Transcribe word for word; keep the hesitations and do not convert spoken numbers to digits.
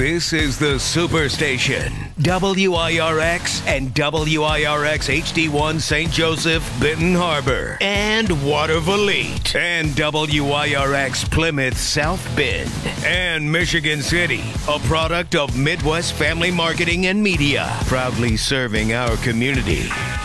This is the Superstation, W I R X and W I R X H D one Saint Joseph, Benton Harbor, and Watervliet, and W I R X Plymouth South Bend, and Michigan City, a product of Midwest Family Marketing and Media, proudly serving our community.